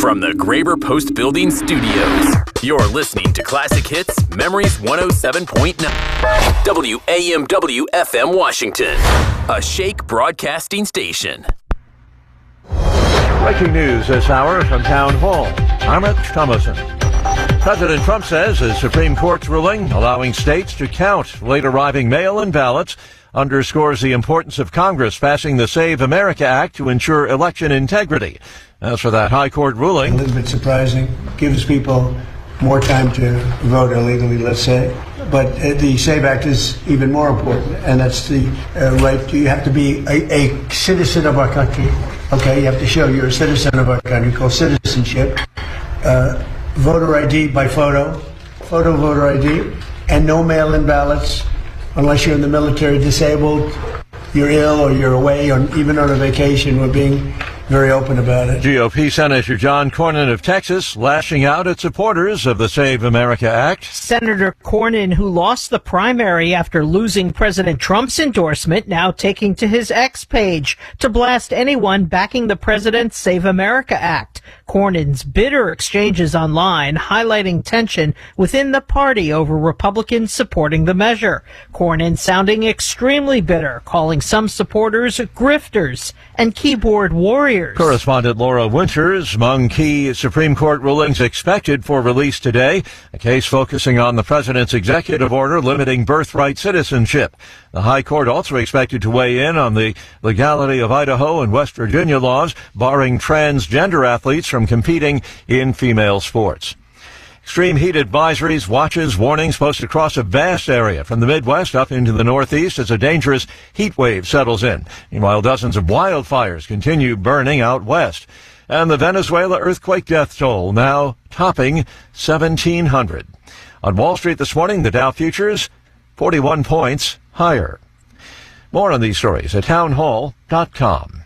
From the Graber Post Building Studios, you're listening to Classic Hits, Memories 107.9, WAMW FM Washington, a Shake Broadcasting station. Breaking news this hour from Town Hall. I'm Rich Thomason. President Trump says the Supreme Court's ruling allowing states to count late-arriving mail-in ballots underscores the importance of Congress passing the Save America Act to ensure election integrity. As for that high court ruling, a little bit surprising, gives people more time to vote illegally, let's say. But the SAVE Act is even more important, and that's the right. You have to be a citizen of our country. Okay, you have to show you're a citizen of our country, called citizenship. Voter ID by photo voter ID, and no mail-in ballots unless you're in the military, disabled, you're ill, or you're away, or even on a vacation. We're being very open about it. GOP Senator John Cornyn of Texas lashing out at supporters of the Save America Act. Senator Cornyn, who lost the primary after losing President Trump's endorsement, now taking to his X page to blast anyone backing the president's Save America Act. Cornyn's bitter exchanges online highlighting tension within the party over Republicans supporting the measure. Cornyn sounding extremely bitter, calling some supporters grifters and keyboard warriors. Correspondent Laura Winters. Among key Supreme Court rulings expected for release today, a case focusing on the president's executive order limiting birthright citizenship. The High Court also expected to weigh in on the legality of Idaho and West Virginia laws barring transgender athletes from competing in female sports. Extreme heat advisories, watches, warnings posted across a vast area from the Midwest up into the Northeast as a dangerous heat wave settles in. Meanwhile, dozens of wildfires continue burning out west. And the Venezuela earthquake death toll now topping 1,700. On Wall Street this morning, the Dow futures 41 points higher. More on these stories at townhall.com.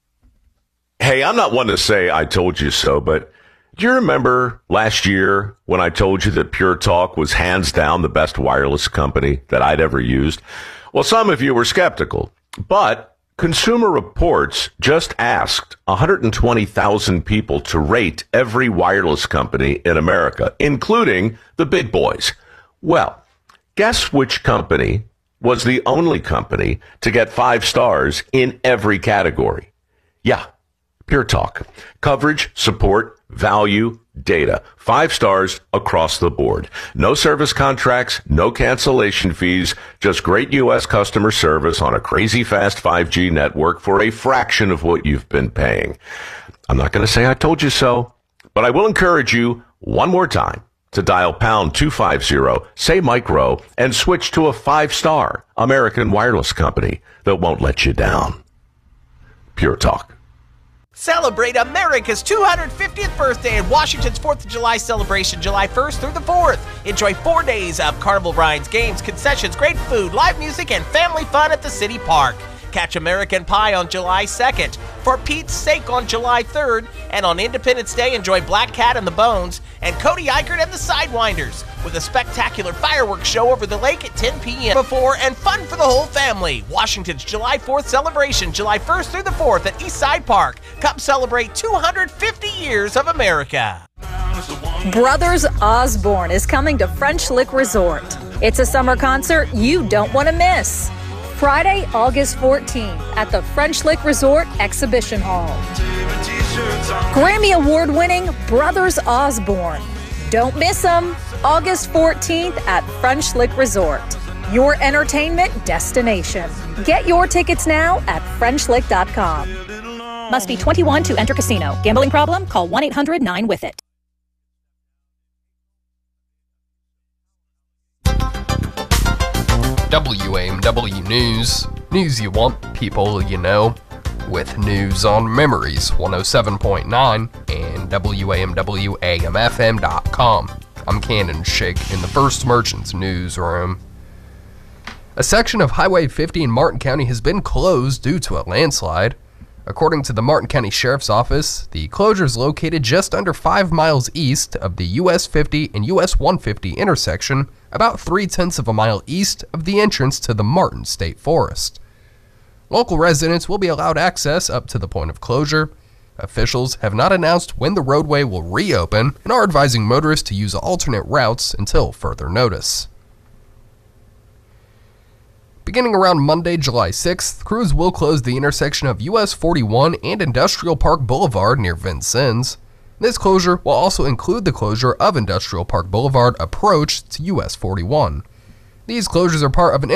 Hey, I'm not one to say I told you so, but do you remember last year when I told you that Pure Talk was hands down the best wireless company that I'd ever used? Well, some of you were skeptical, but Consumer Reports just asked 120,000 people to rate every wireless company in America, including the big boys. Well, guess which company was the only company to get 5 stars in every category? Yeah, Pure Talk. Coverage, support, value, data. 5 stars across the board. No service contracts, no cancellation fees, just great U.S. customer service on a crazy fast 5G network for a fraction of what you've been paying. I'm not going to say I told you so, but I will encourage you one more time to dial pound 250, say micro, and switch to a 5-star American wireless company that won't let you down. Pure Talk. Celebrate America's 250th birthday at Washington's 4th of July celebration, July 1st through the 4th. Enjoy 4 days of carnival rides, games, concessions, great food, live music, and family fun at the city park. Catch American Pie on July 2nd. For Pete's Sake on July 3rd. And on Independence Day, enjoy Black Cat and the Bones and Cody Eichert and the Sidewinders with a spectacular fireworks show over the lake at 10 p.m. before and fun for the whole family. Washington's July 4th celebration, July 1st through the 4th at Eastside Park. Come celebrate 250 years of America. Brothers Osborne is coming to French Lick Resort. It's a summer concert you don't want to miss. Friday, August 14th at the French Lick Resort Exhibition Hall. Grammy Award-winning Brothers Osborne. Don't miss them. August 14th at French Lick Resort. Your entertainment destination. Get your tickets now at FrenchLick.com. Must be 21 to enter casino. Gambling problem? Call 1-800-9-WITH-IT. WAMW News. News you want, people you know. With news on Memories 107.9 and WAMWAMFM.com. I'm Cannon Shake in the First Merchants newsroom. A section of Highway 50 in Martin County has been closed due to a landslide. According to the Martin County Sheriff's Office, the closure is located just under 5 miles east of the US 50 and US 150 intersection, about 0.3 of a mile east of the entrance to the Martin State Forest. Local residents will be allowed access up to the point of closure. Officials have not announced when the roadway will reopen and are advising motorists to use alternate routes until further notice. Beginning around Monday, July 6th, crews will close the intersection of US 41 and Industrial Park Boulevard near Vincennes. This closure will also include the closure of Industrial Park Boulevard approach to US 41. These closures are part of an